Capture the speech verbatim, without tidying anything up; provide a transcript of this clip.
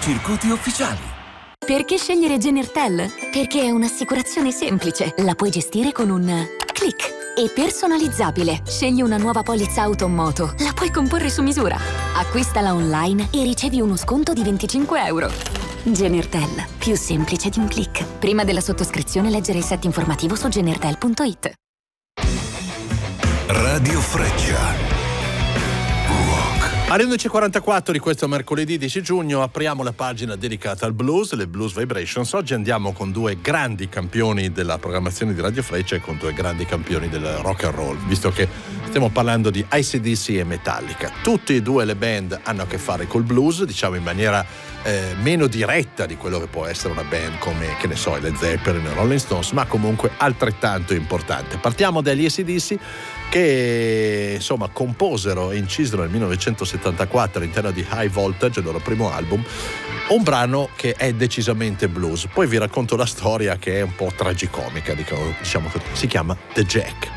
circuiti ufficiali. Perché scegliere Genertel? Perché è un'assicurazione semplice. La puoi gestire con un click. E personalizzabile. Scegli una nuova polizza auto o moto. La puoi comporre su misura. Acquistala online e ricevi uno sconto di venticinque euro. Genertel. Più semplice di un click. Prima della sottoscrizione leggere il set informativo su genertel punto it. Radio Freccia. Alle undici e quarantaquattro di questo mercoledì dieci giugno apriamo la pagina dedicata al blues, le Blues Vibrations. Oggi andiamo con due grandi campioni della programmazione di Radio Freccia e con due grandi campioni del rock and roll, visto che stiamo parlando di A C D C e Metallica. Tutte e due le band hanno a che fare col blues, diciamo in maniera eh, meno diretta di quello che può essere una band come, che ne so, i Led Zeppelin e Rolling Stones, ma comunque altrettanto importante. Partiamo dagli A C D C, che insomma composero e incisero nel millenovecentosettantaquattro all'interno di High Voltage, il loro primo album, un brano che è decisamente blues. Poi vi racconto la storia, che è un po' tragicomica, diciamo così. Si chiama The Jack.